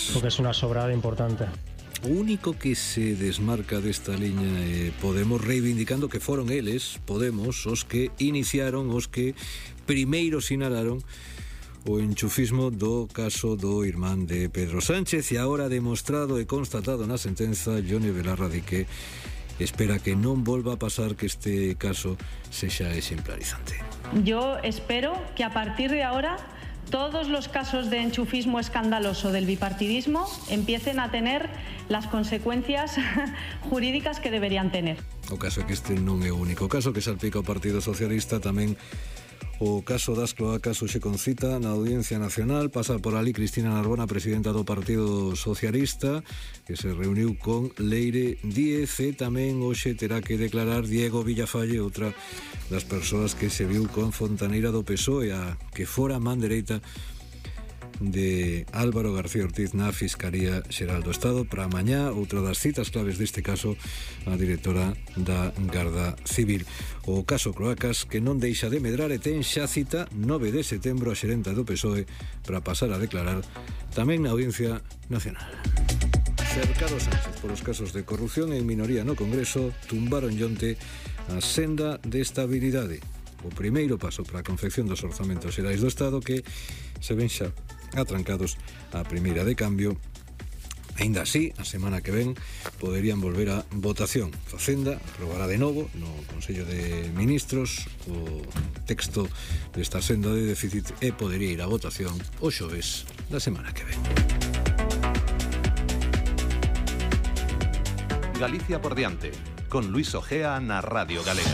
Porque es una sobrada importante. O único que se desmarca desta liña é Podemos, reivindicando que foron eles, Podemos, os que iniciaron, os que primeiro sinalaron o enchufismo do caso do irmán de Pedro Sánchez, e agora demostrado e constatado na sentenza, Jone Belarra di que espera que non volva a pasar, que este caso sexa exemplarizante. Yo espero que a partir de ahora todos los casos de enchufismo escandaloso del bipartidismo empiecen a tener las consecuencias jurídicas que deberían tener. O caso é que este non é o único caso que salpica o Partido Socialista, tamén o caso das cloacas hoxe con cita na Audiencia Nacional. Pasa por ali Cristina Narbona, presidenta do Partido Socialista, que se reuniu con Leire Díez, e tamén hoxe terá que declarar Diego Villafalle, outra das persoas que se viu con Fontaneira do PSOE, a que fora man dereita de Álvaro García Ortiz na Fiscalía Xeral do Estado. Para mañá, outra das citas claves deste caso, a directora da Garda Civil. O caso Cloacas, que non deixa de medrar, e ten xa cita 9 de setembro a xerenta do PSOE para pasar a declarar tamén na Audiencia Nacional. Cercado Sánchez polos casos de corrupción en minoría no Congreso, tumbaron onte a senda de estabilidade, o primeiro paso para a confección dos orzamentos xerais do Estado, que se ven xa atrancados a primeira de cambio. Ainda así, a semana que ven poderían volver a votación. Facenda aprobará de novo no Consello de Ministros o texto desta senda de déficit e podería ir a votación o xoves da semana que ven. Galicia por diante, con Luis Ojea na Radio Galega.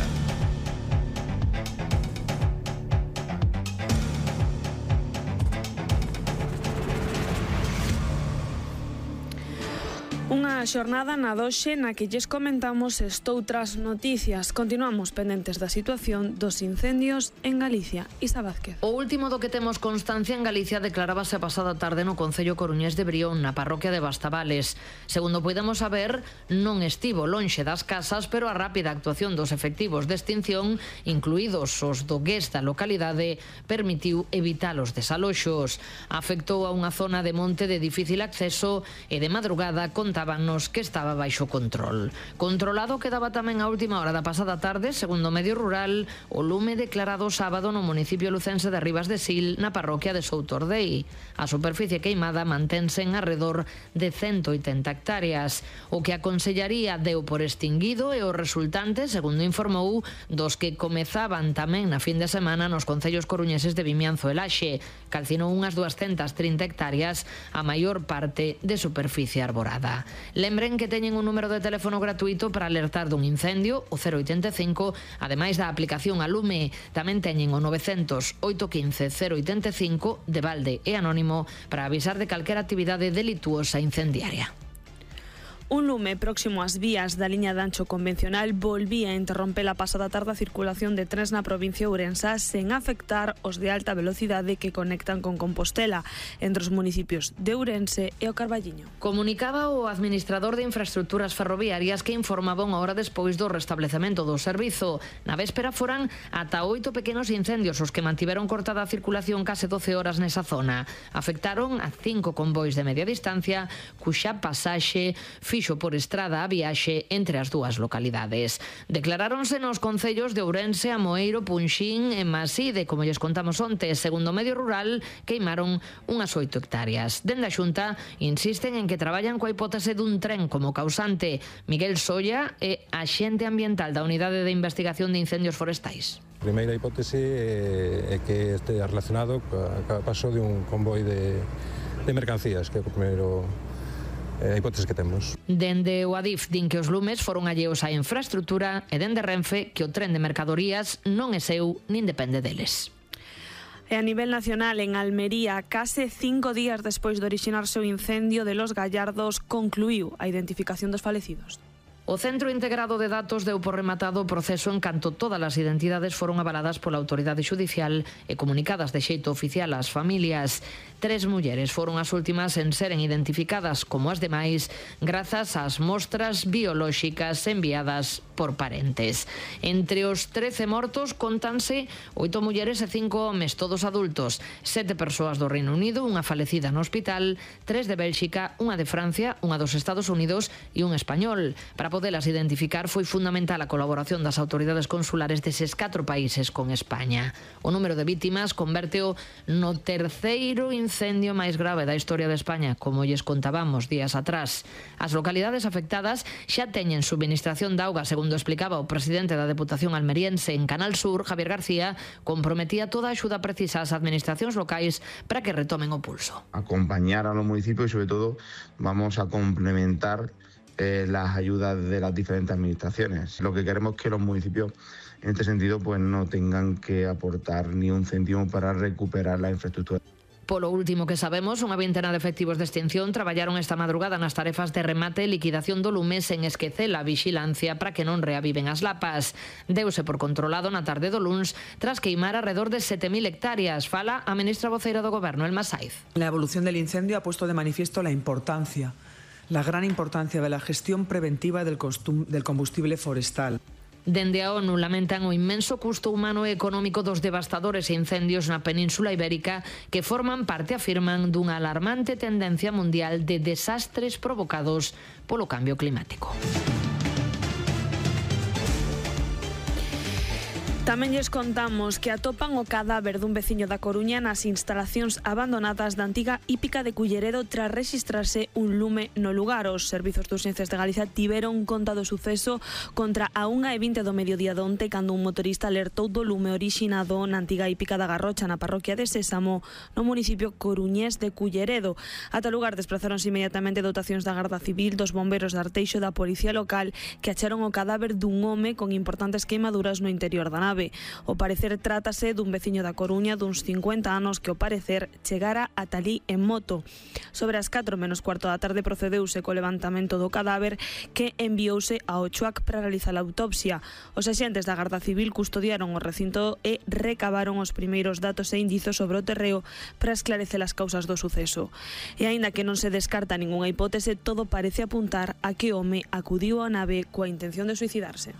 Unha xornada na doxe na que lles comentamos estoutras noticias. Continuamos pendentes da situación dos incendios en Galicia. Isa Vázquez. O último do que temos constancia en Galicia declarábase a pasada tarde no Concello coruñés de Brión, na parroquia de Bastavales. Segundo podemos saber, non estivo lonxe das casas, pero a rápida actuación dos efectivos de extinción, incluídos os do GES da localidade, permitiu evitar os desaloxos. Afectou a unha zona de monte de difícil acceso e de madrugada contábanos que estaba baixo control. Controlado quedaba tamén a última hora da pasada tarde, segundo o medio rural, o lume declarado sábado no municipio lucense de Ribas de Sil, na parroquia de Soutordei. A superficie queimada mantense en arredor de 180 hectáreas. O que a Consellaría deu por extinguido e o resultante, segundo informou, dos que comezaban tamén na fin de semana nos concellos coruñeses de Vimianzo e Laxe. Calcinou unhas 230 hectáreas, a maior parte de superficie arborada. Lembren que teñen un número de teléfono gratuito para alertar dun incendio, o 085, ademais da aplicación a lume. Tamén teñen o 900 815 085 de balde e anónimo para avisar de calquera actividade delituosa incendiaria. Un lume próximo ás vías da liña de ancho convencional volvía a interromper a pasada tarde a circulación de trens na provincia ourensa sen afectar os de alta velocidade que conectan con Compostela entre os municipios de Ourense e o Carballiño. Comunicaba o administrador de infraestructuras ferroviarias que informaba unha hora despois do restablecemento do servizo. Na véspera foran ata 8 pequenos incendios os que mantiveron cortada a circulación case 12 horas nesa zona. Afectaron a 5 convois de media distancia, cuxa pasaxe fixo por estrada a viaxe entre as dúas localidades. Declaráronse nos concellos de Ourense, Amoeiro, Punxín e Maside, como lles contamos onte. Segundo o medio rural, queimaron unhas 8 hectáreas. Dende a Xunta insisten en que traballan coa hipótese dun tren como causante. Miguel Solla é axente ambiental da Unidade de Investigación de Incendios Forestais. A primeira hipótese é que este relacionado co paso de un convoi de mercancías, que é o primeiro a hipótese que temos. Dende o Adif din que os lumes foron alleos á infraestructura e dende Renfe que o tren de mercadorías non é seu nin depende deles. E a nivel nacional, en Almería, case 5 días despois de orixinarse o incendio de Los Gallardos, concluiu a identificación dos falecidos. O Centro Integrado de Datos deu por rematado o proceso en canto todas as identidades foron avaladas pola autoridade xudicial e comunicadas de xeito oficial ás familias. 3 mulleres foron as últimas en seren identificadas como as demais grazas ás mostras biolóxicas enviadas por parentes. Entre os 13 mortos contanse 8 mulleres e 5 homes, todos adultos, 7 persoas do Reino Unido, unha falecida no hospital, 3 de Bélxica, unha de Francia, unha dos Estados Unidos e un español. Para podelas identificar foi fundamental a colaboración das autoridades consulares deses 4 países con España. O número de vítimas convérteo no terceiro incendio máis grave da historia de España, como lles contábamos días atrás. As localidades afectadas xa teñen subministración de auga, segundo explicaba o presidente da Deputación almeriense en Canal Sur, Javier García, comprometía toda a axuda precisa ás administracións locais para que retomen o pulso. Acompañar a los municipios y sobre todo vamos a complementar las ayudas de las diferentes administraciones. Lo que queremos es que los municipios en este sentido pues no tengan que aportar ni un céntimo para recuperar la infraestructura. Polo último que sabemos, unha vintena de efectivos de extinción traballaron esta madrugada nas tarefas de remate e liquidación do lume sen esquecer a vixilancia para que non reaviven as lapas. Deuse por controlado na tarde do luns tras queimar alrededor de 7.000 hectáreas. Fala a ministra voceira do Goberno, Elma Saiz. La evolución del incendio ha puesto de manifiesto la gran importancia de la gestión preventiva del combustible forestal. Dende a ONU lamentan o inmenso custo humano e económico dos devastadores incendios na Península Ibérica que forman parte, afirman, dunha alarmante tendencia mundial de desastres provocados polo cambio climático. Tamén lles contamos que atopan o cadáver dun veciño da Coruña nas instalacións abandonadas da antiga hípica de Culleredo tras rexistrarse un lume no lugar. Os servizos de urxencias de Galicia tiveron conta do suceso contra a 1:20 do mediodía de onte cando un motorista alertou do lume orixinado na antiga hípica da Garrocha na parroquia de Sésamo no municipio coruñés de Culleredo. Ata o lugar desplazáronse inmediatamente dotacións da Garda Civil, dos bombeiros de Arteixo e da Policía Local que acharon o cadáver dun home con importantes queimaduras no interior da nave. O parecer trátase dun veciño da Coruña duns 50 anos que ao parecer chegara ata alí en moto. Sobre as 4:15 da tarde procedeuse co levantamento do cadáver que enviouse ao CHUAC para realizar a autopsia. Os axentes da Garda Civil custodiaron o recinto e recabaron os primeiros datos e indicios sobre o terreo para esclarecer as causas do suceso. E aínda que non se descarta ningunha hipótese, todo parece apuntar a que o home acudiu á nave coa intención de suicidarse.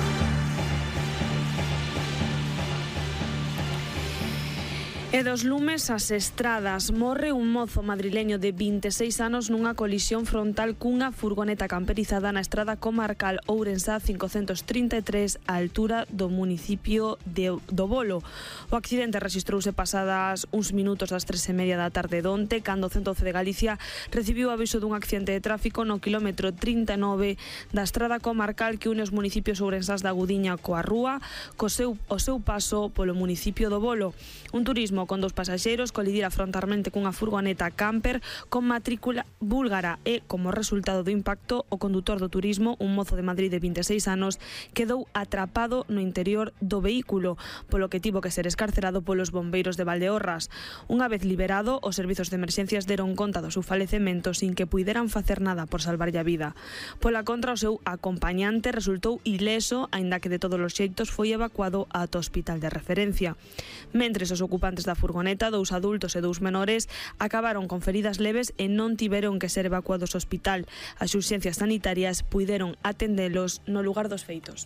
E dos lumes ás estradas, morre un mozo madrileño de 26 anos nunha colisión frontal cunha furgoneta camperizada na estrada comarcal Ourensá 533 á altura do municipio do Bolo. O accidente rexistrouse pasadas uns minutos das 3:30 da tarde donte, cando o 112 de Galicia recibiu aviso dun accidente de tráfico no quilómetro 39 da estrada comarcal que une os municipios ourensás da Gudiña coa Rúa, o seu paso polo municipio do Bolo. Un turismo con 2 pasaxeiros colidira frontalmente cunha furgoneta camper con matrícula búlgara e, como resultado do impacto, o condutor do turismo, un mozo de Madrid de 26 anos, quedou atrapado no interior do vehículo, polo que tivo que ser escarcerado polos bombeiros de Valdeorras. Unha vez liberado, os servizos de emerxencias deron conta do seu falecemento sin que puideran facer nada por salvarlle a vida. Pola contra, o seu acompañante resultou ileso, aínda que de todos os xeitos foi evacuado ata o hospital de referencia. Mentres os ocupantes da furgoneta, 2 adultos e 2 menores, acabaron con feridas leves e non tiveron que ser evacuados ao hospital. As urxencias sanitarias puideron atendelos no lugar dos feitos.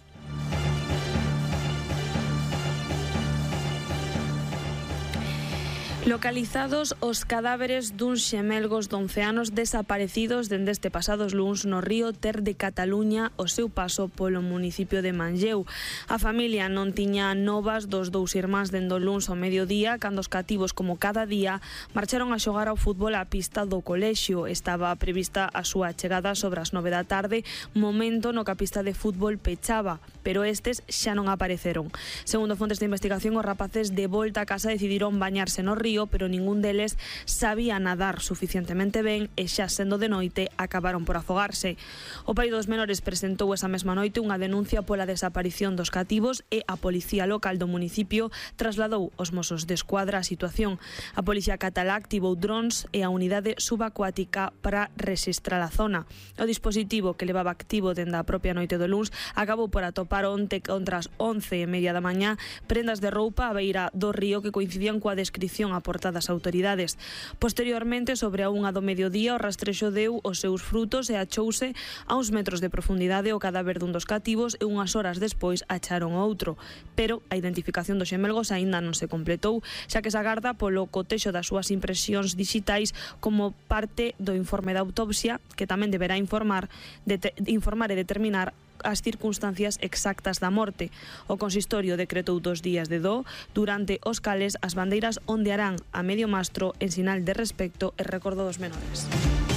Localizados os cadáveres duns xemelgos de 11 anos desaparecidos dende este pasados luns no río Ter de Cataluña o seu paso polo municipio de Manlleu. A familia non tiña novas dos 2 irmáns dende o luns ao mediodía, cando os cativos, como cada día, marcharon a xogar ao fútbol á pista do colexio. Estaba prevista a súa chegada sobre as 9 da tarde, momento no que a pista de fútbol pechaba, pero estes xa non apareceron. Segundo fontes de investigación, os rapaces de volta a casa decidiron bañarse no río, pero ningún deles sabía nadar suficientemente ben e xa sendo de noite acabaron por afogarse. O pai dos menores presentou esa mesma noite unha denuncia pola desaparición dos cativos e a policía local do municipio trasladou os mozos de escuadra a situación. A policía catalá activou drons e a unidade subacuática para rexistrar a zona. O dispositivo que levaba activo dende a propia noite do luns acabou por atopar onte contra as 11:30 da mañá prendas de roupa á beira do río que coincidían coa descripción aportadas autoridades. Posteriormente, sobre a 1 do mediodía, o rastrexo deu os seus frutos e achouse a uns metros de profundidade o cadáver dun dos cativos e unhas horas despois acharon outro. Pero a identificación dos xemelgos aínda non se completou, xa que se agarda polo cotexo das súas impresións digitais como parte do informe da autopsia, que tamén deberá informar e determinar as circunstancias exactas da morte. O consistorio decretou 2 días de dó, durante os cales as bandeiras ondearán a medio mastro en sinal de respecto e recordo dos menores.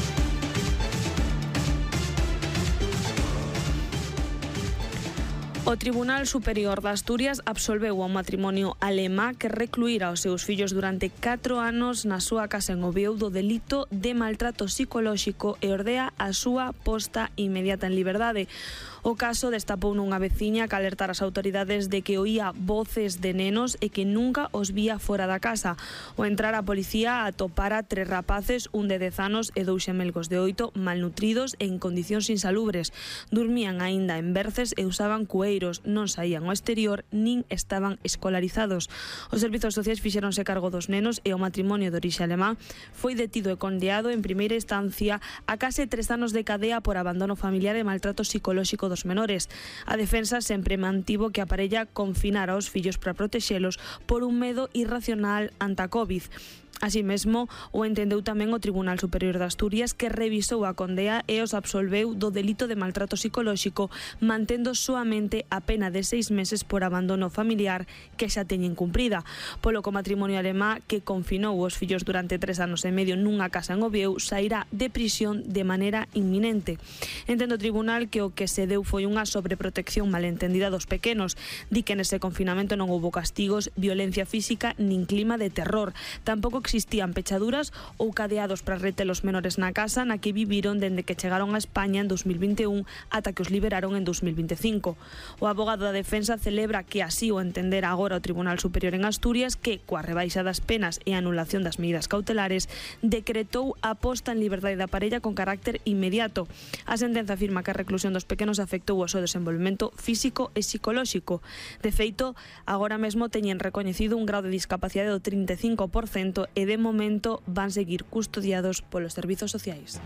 O Tribunal Superior de Asturias absolveu ao matrimonio alemá que recluíra os seus fillos durante 4 anos na súa casa en Ovieu do delito de maltrato psicolóxico e ordea a súa posta inmediata en liberdade. O caso destapou nunha veciña que alertara as autoridades de que oía voces de nenos e que nunca os vía fora da casa. Ao entrar a policía atopara 3 rapaces, un de 10 anos e 2 xemelgos de 8, malnutridos e en condicións insalubres. Dormían aínda en berces e usaban cueiros, non saían ao exterior nin estaban escolarizados. Os servizos sociais fixeronse cargo dos nenos e o matrimonio de orixe alemá foi detido e condeado en primeira instancia a case 3 anos de cadea por abandono familiar e maltrato psicolóxico dos menores. A defensa sempre mantivo que a parella confinara os fillos para protexelos por un medo irracional ante a COVID. Así mesmo, o entendeu tamén o Tribunal Superior de Asturias, que revisou a condea e os absolveu do delito de maltrato psicolóxico, mantendo soamente a pena de 6 meses por abandono familiar que xa teñen cumprida. Polo que o matrimonio alemá, que confinou os fillos durante 3 anos e medio nunha casa en Ovieu, sairá de prisión de maneira inminente. Entendo o Tribunal que o que se deu foi unha sobreprotección malentendida dos pequenos. Di que nese confinamento non houbo castigos, violencia física nin clima de terror. Tampouco existían pechaduras ou cadeados para reter os menores na casa na que viviron dende que chegaron a España en 2021 ata que os liberaron en 2025. O abogado da defensa celebra que así o entender agora o Tribunal Superior en Asturias, que, coa rebaixa das penas e anulación das medidas cautelares, decretou a posta en liberdade da parella con carácter inmediato. A sentenza afirma que a reclusión dos pequenos afectou o seu desenvolvemento físico e psicolóxico. De feito, agora mesmo teñen recoñecido un grau de discapacidade do 35% e de momento van seguir custodiados polos servizos sociais.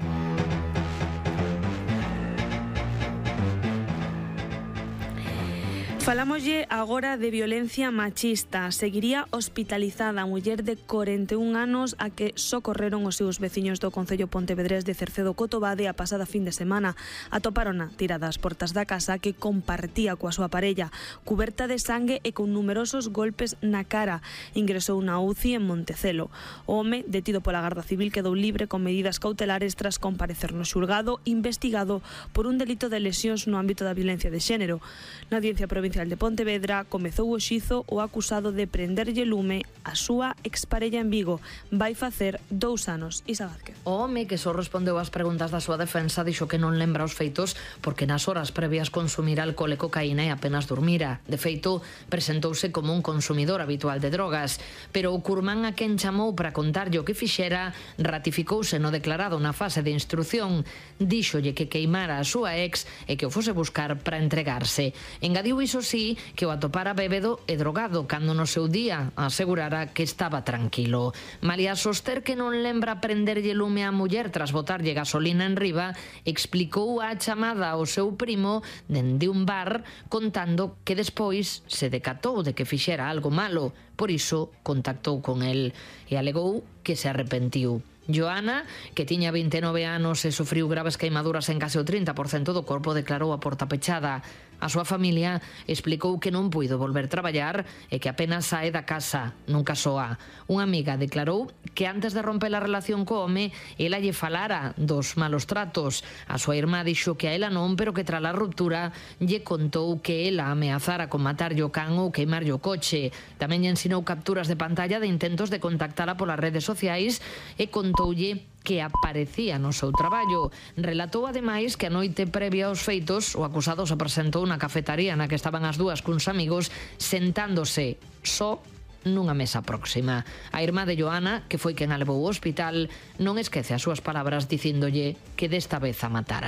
Falámoslle agora de violencia machista. Seguiría hospitalizada a muller de 41 anos a que socorreron os seus veciños do concello pontevedrés de Cercedo Cotobade a pasada fin de semana. Atopárona tirada ás portas da casa que compartía coa súa parella, cuberta de sangue e con numerosos golpes na cara. Ingresou na UCI en Montecelo. O home, detido pola Garda Civil, quedou libre con medidas cautelares tras comparecer no xulgado, investigado por un delito de lesións no ámbito da violencia de xénero. Na Audiencia Provincial de Pontevedra comezou o xizo o acusado de prenderlle lume a súa exparella en Vigo. Vai facer 2 anos. Isa Vázquez. O home, que só respondeu ás preguntas da súa defensa, dixo que non lembra os feitos porque nas horas previas consumira alcohol e cocaína e apenas dormira. De feito, presentouse como un consumidor habitual de drogas. Pero o curmán a quen chamou para contarlle o que fixera ratificouse no declarado na fase de instrución. Díxolle que queimara a súa ex e que o fose buscar para entregarse. Engadiu iso sí que o atopara bébedo e drogado cando no seu día asegurara que estaba tranquilo. Malia soster que non lembra prenderlle lume á muller tras botarlle gasolina en riba, explicou a chamada ao seu primo dende un bar contando que despois se decatou de que fixera algo malo, por iso contactou con el e alegou que se arrepentiu. Joana, que tiña 29 anos e sufriu graves queimaduras en case o 30% do corpo, declarou a porta pechada. A súa familia explicou que non puido volver traballar e que apenas sae da casa, nunca soa. Unha amiga declarou que antes de romper a relación co home, ela lle falara dos malos tratos. A súa irmá dixo que a ela non, pero que tras a ruptura lle contou que ela ameazara con matarlle o can ou queimarlle o coche. Tamén lle ensinou capturas de pantalla de intentos de contactala polas redes sociais e contoulle que aparecía no seu traballo. Relatou ademais que a noite previa aos feitos o acusado se presentou na cafetaría na que estaban as dúas cuns amigos sentándose só nunha mesa próxima. A irmá de Joana, que foi quen a levou ao hospital, non esquece as súas palabras dicíndolle que desta vez a matara.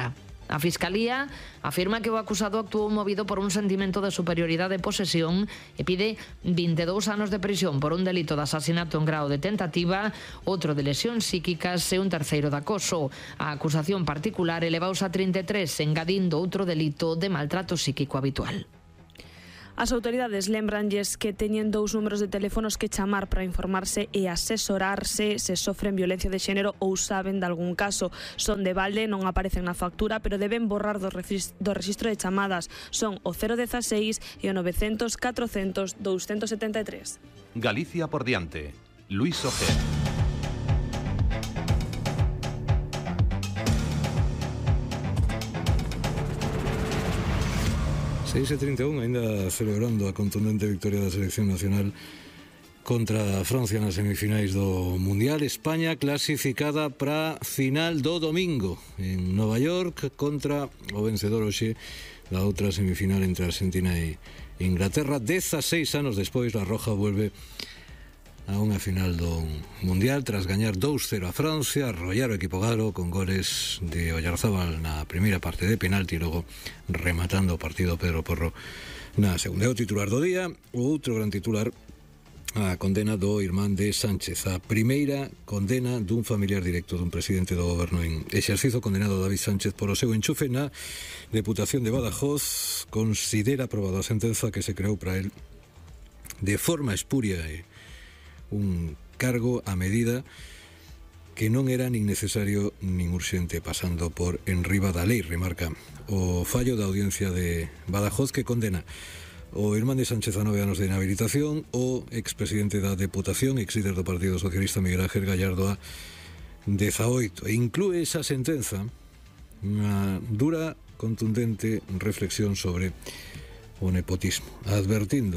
A Fiscalía afirma que o acusado actuou movido por un sentimento de superioridade e posesión e pide 22 anos de prisión por un delito de asasinato en grao de tentativa, outro de lesións psíquicas e un terceiro de acoso. A acusación particular elevaos a 33, engadindo outro delito de maltrato psíquico habitual. As autoridades lembranlles que teñen 2 números de teléfonos que chamar para informarse e asesorarse se sofren violencia de xénero ou saben de algún caso. Son de balde, non aparecen na factura, pero deben borrar do rexistro de chamadas. Son o 016 e o 900 400 273. Galicia por diante. Luis Ojea. 6:31, ainda celebrando a contundente victoria da selección nacional contra Francia nas semifinais do Mundial. España clasificada para final do domingo en Nova York contra o vencedor hoxe da outra semifinal entre Argentina e Inglaterra. 16 anos despois, la Roja vuelve a unha final do Mundial tras gañar 2-0 a Francia, arrollar o equipo galo con goles de Oyarzábal na primeira parte de penalti e logo rematando o partido Pedro Porro na segunda. O titular do día, o outro gran titular, a condena do irmán de Sánchez, a primeira condena dun familiar directo dun presidente do goberno en exercizo, condenado David Sánchez por o seu enchufe na Deputación de Badajoz. Considera aprobada a sentenza que se creou para el de forma espuria e un cargo a medida que non era nin necesario nin urxente, pasando por enriba da lei, remarca o fallo da Audiencia de Badajoz, que condena o irmán de Sánchez a 9 anos de inhabilitación, o expresidente da Deputación, exlíder do Partido Socialista Miguel Ángel Gallardo a 18. E inclúe esa sentenza unha dura, contundente reflexión sobre o nepotismo, advertindo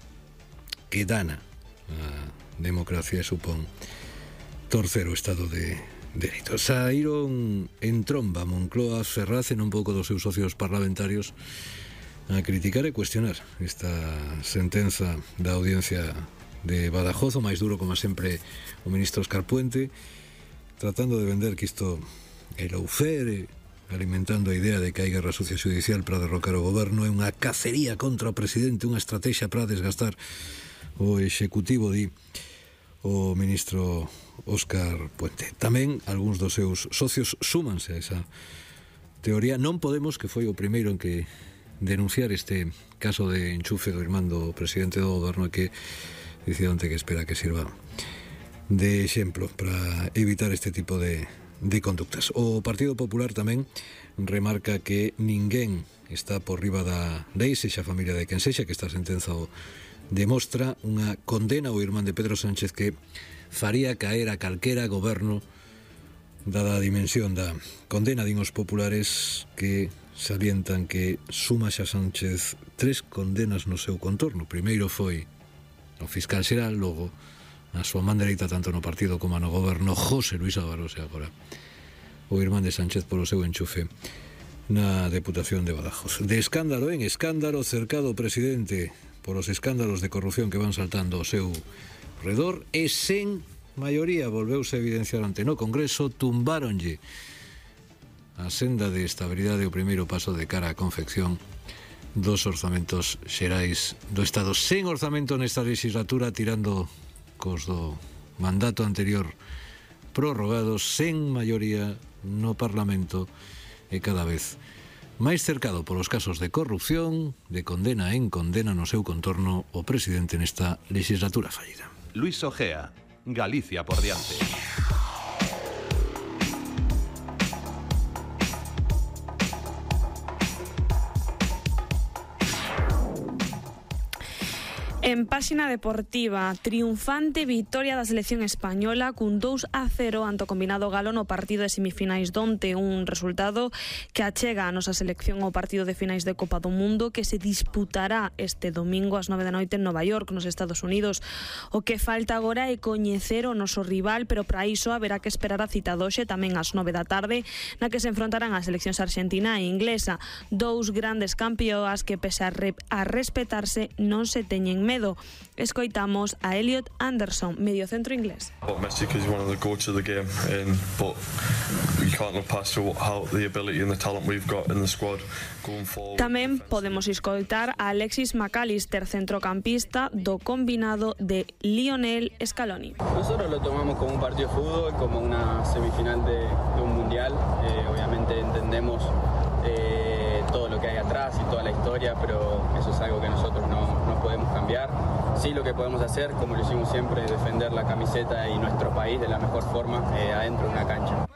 que dana a democracia supón torcer o Estado de Dereito. Saíron en tromba Moncloa, Ferraz e un pouco dos seus socios parlamentarios a criticar e cuestionar esta sentenza da Audiencia de Badajoz. O máis duro, como sempre, o ministro Óscar Puente, tratando de vender que isto é lawfare, alimentando a idea de que hai guerra sucia judicial para derrocar o goberno, é unha cacería contra o presidente, unha estrategia para desgastar o executivo, di o ministro Óscar Puente. Tamén algúns dos seus socios súmanse a esa teoría. Non Podemos, que foi o primeiro en que denunciar este caso de enchufe do irmán do presidente do goberno, que decidonte que espera que sirva de exemplo para evitar este tipo de conductas. O Partido Popular tamén remarca que ninguén está por riba da lei, sexa a familia de quen sexa, que esta sentenza o demostra, unha condena ao irmán de Pedro Sánchez que faría caer a calquera goberno dada a dimensión da condena. Din os populares, que salientan que suma xa Sánchez 3 condenas no seu contorno. Primeiro foi o fiscal xeral, logo a súa man dereita tanto no partido como no goberno, José Luis Ábalos, e agora o irmán de Sánchez por o seu enchufe na Deputación de Badajoz. De escándalo en escándalo, cercado o presidente por os escándalos de corrupción que van saltando ao seu redor e sen maioría, volveuse a evidenciar ante no Congreso, tumbáronlle a senda de estabilidade, o primeiro paso de cara á confección dos orzamentos xerais do Estado. Sen orzamento nesta legislatura, tirando cos do mandato anterior prorrogados, sen maioría no Parlamento e cada vez máis cercado polos casos de corrupción, de condena en condena no seu contorno o presidente nesta legislatura fallida. Luis Ojea, Galicia por diante. En páxina deportiva, triunfante vitoria da selección española cun 2-0 ante o combinado galo no partido de semifinais donte, un resultado que achega a nosa selección ao partido de finais de Copa do Mundo que se disputará este domingo ás 9 da noite en Nova York, nos Estados Unidos. O que falta agora é coñecer o noso rival, pero para iso haberá que esperar a cita doxe tamén ás 9 da tarde, na que se enfrontarán as seleccións argentina e inglesa, dous grandes campeoas que, pese a respetarse, non se teñen medo. Escoitamos a Elliot Anderson, mediocentro inglés. Messi, because he's one of the goats of the game, but Tamén podemos escoitar a Alexis McAllister, centrocampista do combinado de Lionel Scaloni. Nosotros lo tomamos como un partido de fútbol, como una semifinal de un mundial. Obviamente entendemos todo lo que hay atrás y toda la historia, pero eso es algo que nosotros no podemos cambiar. Sí, lo que podemos hacer, como lo hicimos siempre, es defender la camiseta y nuestro país de la mejor forma adentro de una cancha.